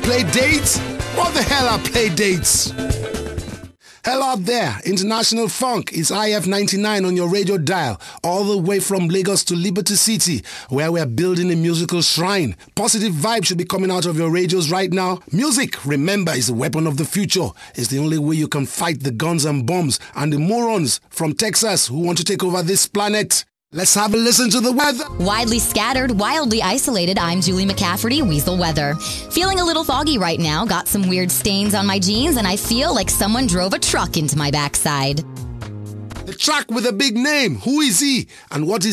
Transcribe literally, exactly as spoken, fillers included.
play dates? What the hell are play dates? Hello out there, International Funk is I F ninety-nine on your radio dial, all the way from Lagos to Liberty City, where we're building a musical shrine. Positive vibes should be coming out of your radios right now. Music, remember, is the weapon of the future. It's the only way you can fight the guns and bombs and the morons from Texas who want to take over this planet. Let's have a listen to the weather. Widely scattered, wildly isolated, I'm Julie McCafferty, Weasel Weather. Feeling a little foggy right now, got some weird stains on my jeans, and I feel like someone drove a truck into my backside. The truck with a big name, who is he? And what is